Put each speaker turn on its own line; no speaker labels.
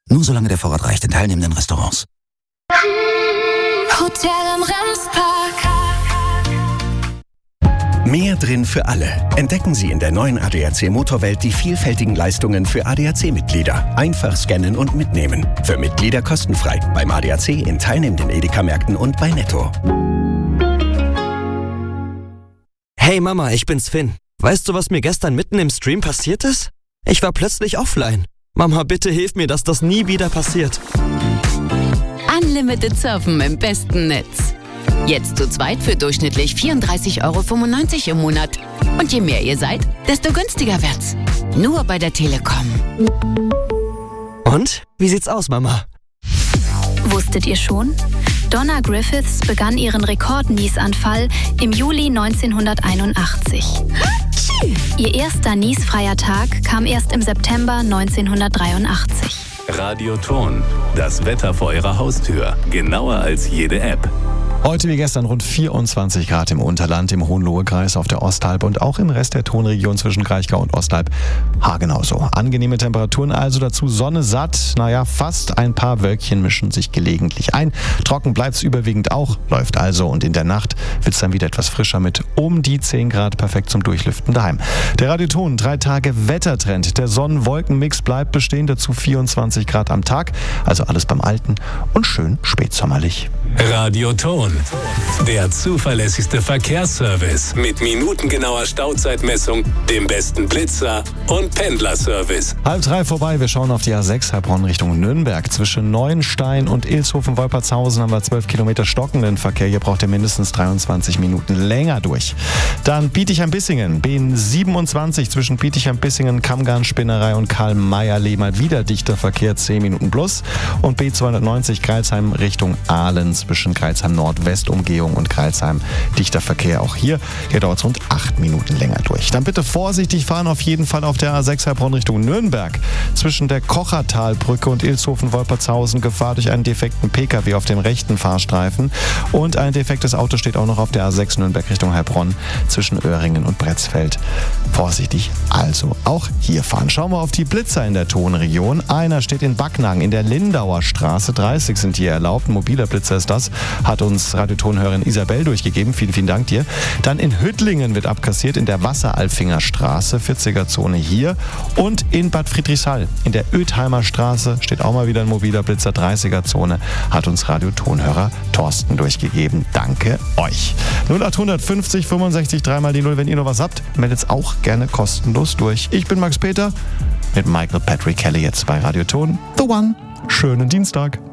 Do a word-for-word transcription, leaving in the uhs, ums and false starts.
Nur solange der Vorrat reicht in teilnehmenden Restaurants.
Hotel im Remspark.
Mehr drin für alle. Entdecken Sie in der neuen A D A C Motorwelt die vielfältigen Leistungen für A D A C-Mitglieder. Einfach scannen und mitnehmen. Für Mitglieder kostenfrei. Beim A D A C in teilnehmenden Edeka-Märkten und bei Netto.
Hey Mama, ich bin's Finn. Weißt du, was mir gestern mitten im Stream passiert ist? Ich war plötzlich offline. Mama, bitte hilf mir, dass das nie wieder passiert.
Unlimited Surfen im besten Netz. Jetzt zu zweit für durchschnittlich vierunddreißig Euro fünfundneunzig im Monat. Und je mehr ihr seid, desto günstiger wird's. Nur bei der Telekom.
Und? Wie sieht's aus, Mama?
Wusstet ihr schon? Donna Griffiths begann ihren Rekord-Niesanfall im Juli neunzehnhunderteinundachtzig. Ihr erster niesfreier Tag kam erst im September neunzehnhundertdreiundachtzig.
Radioton, das Wetter vor Ihrer Haustür, genauer als jede App.
Heute wie gestern rund vierundzwanzig Grad im Unterland, im Hohenlohe-Kreis, auf der Osthalb und auch im Rest der Tonregion zwischen Kraichgau und Osthalb haargenauso. Angenehme Temperaturen also, dazu Sonne satt. Naja, fast ein paar Wölkchen mischen sich gelegentlich ein. Trocken bleibt's überwiegend auch, läuft also. Und in der Nacht wird's dann wieder etwas frischer mit um die zehn Grad, perfekt zum Durchlüften daheim. Der Radioton, drei Tage Wettertrend. Der Sonnen-Wolken-Mix bleibt bestehen, dazu vierundzwanzig Grad am Tag. Also alles beim Alten und schön spätsommerlich.
Radioton, der zuverlässigste Verkehrsservice mit minutengenauer Stauzeitmessung, dem besten Blitzer und Pendlerservice.
Halb drei vorbei, wir schauen auf die A sechs Heilbronn Richtung Nürnberg. Zwischen Neuenstein und Ilshofen-Wolpertshausen haben wir zwölf Kilometer stockenden Verkehr. Hier braucht ihr mindestens dreiundzwanzig Minuten länger durch. Dann Bietigheim-Bissingen, B siebenundzwanzig zwischen Bietigheim-Bissingen, Kammgarn-Spinnerei und Karl-Meyer-Lee mal wieder dichter Verkehr, zehn Minuten plus. Und B zweihundertneunzig Greilsheim Richtung Aalen zwischen Greilsheim Nordwestumgehung und Greilsheim dichter Verkehr. Auch hier, hier dauert es rund acht Minuten länger durch. Dann bitte vorsichtig fahren, auf jeden Fall auf der A sechs Heilbronn Richtung Nürnberg. Zwischen der Kochertalbrücke und Ilshofen-Wolpertshausen Gefahr durch einen defekten Pkw auf dem rechten Fahrstreifen. Und ein defektes Auto steht auch noch auf der A sechs Nürnberg Richtung Heilbronn zwischen Öhringen und Bretzfeld. Vorsichtig also auch hier fahren. Schauen wir auf die Blitzer in der Tonregion. Einer steht in Backnang in der Lindauer Straße. dreißig sind hier erlaubt. Ein mobiler Blitzer ist das, hat uns Radiotonhörerin Isabel durchgegeben. Vielen, vielen Dank dir. Dann in Hüttlingen wird abkassiert in der Wasseralfinger Straße, vierziger Zone hier. Und in Bad Friedrichshall in der Ötheimer Straße steht auch mal wieder ein mobiler Blitzer, dreißiger Zone, hat uns Radiotonhörer Thorsten durchgegeben. Danke euch. null acht fünfzig fünfundsechzig dreimal die null. Wenn ihr noch was habt, meldet's auch gerne kostenlos durch. Ich bin Max Peter mit Michael Patrick Kelly jetzt bei Radioton. The One. Schönen Dienstag.